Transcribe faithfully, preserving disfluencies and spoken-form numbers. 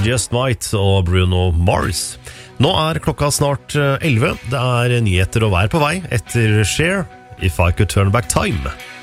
Just Might og Bruno Mars. Nå er klokka snart elleve. Det er nyheter og vær på vei etter Cher, If I Could Turn Back Time.